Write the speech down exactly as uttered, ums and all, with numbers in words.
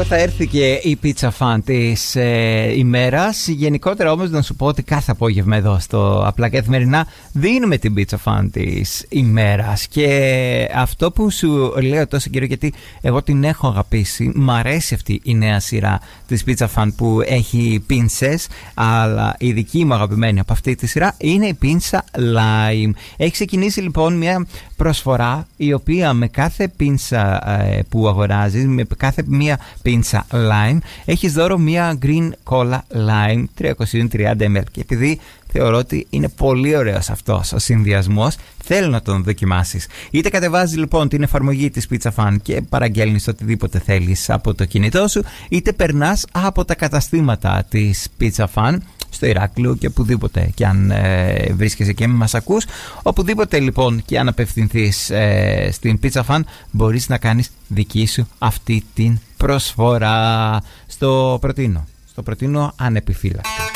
θα έρθει και η πίτσα φαν της ε, ημέρας. Γενικότερα όμως να σου πω ότι κάθε απόγευμα εδώ στο Απλά Καθημερινά δίνουμε την πίτσα φαν της ημέρας. Και αυτό που σου λέω τόσο καιρό, γιατί εγώ την έχω αγαπήσει, μ' αρέσει αυτή η νέα σειρά της πίτσα φαν που έχει πίντσες, αλλά η δική μου αγαπημένη από αυτή τη σειρά είναι η πίνσα lime. Έχει ξεκινήσει λοιπόν μια προσφορά η οποία με κάθε πίνσα ε, που αγοράζεις, με κάθε μία πίνσα lime, έχεις δώρο μία green cola lime τριακόσια τριάντα μιλιλίτρα. Και επειδή θεωρώ ότι είναι πολύ ωραίος αυτός ο συνδυασμός, θέλω να τον δοκιμάσεις. Είτε κατεβάζεις λοιπόν την εφαρμογή της Pizza Fan και παραγγέλνεις οτιδήποτε θέλεις από το κινητό σου, είτε περνάς από τα καταστήματα της Pizza Fan στο Ηράκλειο και οπουδήποτε και αν ε, βρίσκεσαι και μας ακούς, οπουδήποτε λοιπόν και αν απευθυνθείς ε, στην Pizza Fan, μπορείς να κάνεις δική σου αυτή την προσφορά. Στο προτείνω, στο προτείνω ανεπιφύλακτα.